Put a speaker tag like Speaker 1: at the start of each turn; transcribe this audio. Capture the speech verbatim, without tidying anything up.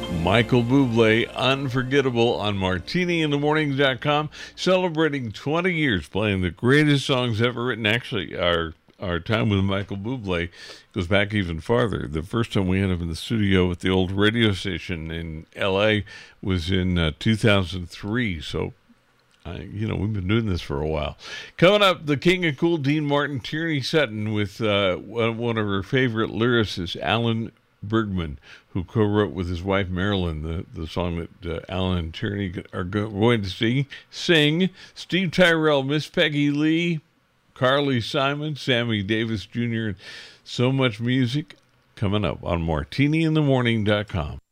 Speaker 1: Michael Bublé, Unforgettable on martini in the morning dot com, celebrating twenty years playing the greatest songs ever written. Actually, our our time with Michael Bublé goes back even farther. The first time we had him in the studio at the old radio station in L A was in uh, two thousand three, so I, you know, we've been doing this for a while. Coming up, the King of Cool, Dean Martin, Tierney Sutton with uh, one of her favorite lyricists, Alan Bergman, who co-wrote with his wife Marilyn the, the song that uh, Alan and Tierney are go- going to sing. Sing. Steve Tyrell, Miss Peggy Lee, Carly Simon, Sammy Davis Junior, and so much music coming up on martini in the morning dot com.